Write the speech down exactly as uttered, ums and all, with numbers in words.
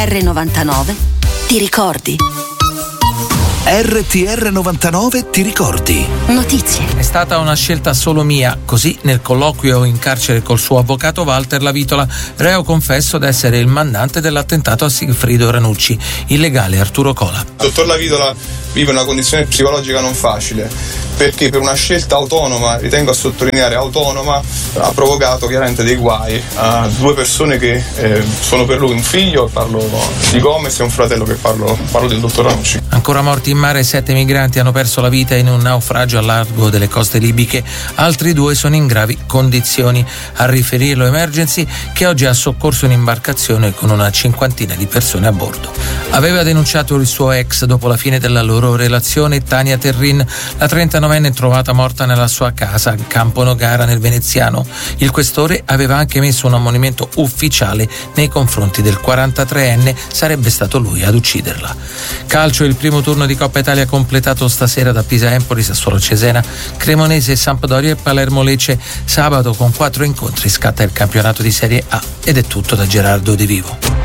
R novantanove ti ricordi? R T R novantanove ti ricordi? Notizie. È stata una scelta solo mia, così nel colloquio in carcere col suo avvocato Walter Lavitola, reo confesso d'essere il mandante dell'attentato a Sigfrido Ranucci, il legale Arturo Cola. Dottor Lavitola vive una condizione psicologica non facile, perché per una scelta autonoma, ritengo a sottolineare autonoma, ha provocato chiaramente dei guai a due persone che eh, sono per lui un figlio, parlo di Gomez, e un fratello, che parlo, parlo del dottor Ranucci. Ancora morti in mare, sette migranti hanno perso la vita in un naufragio a largo delle coste libiche, altri due sono in gravi condizioni. A riferirlo Emergency, che oggi ha soccorso un'imbarcazione con una cinquantina di persone a bordo. Aveva denunciato il suo ex dopo la fine della loro relazione. Tania Terrin, la trentanovenne, trovata morta nella sua casa a Campo Nogara nel Veneziano. Il questore aveva anche messo un ammonimento ufficiale nei confronti del quarantatreenne, sarebbe stato lui ad ucciderla. Calcio, il primo turno di Coppa Italia completato stasera da Pisa Empoli, Sassuolo Cesena, Cremonese Sampdoria e Palermo Lecce. Sabato con quattro incontri scatta il campionato di Serie A ed è tutto da Gerardo De Vivo.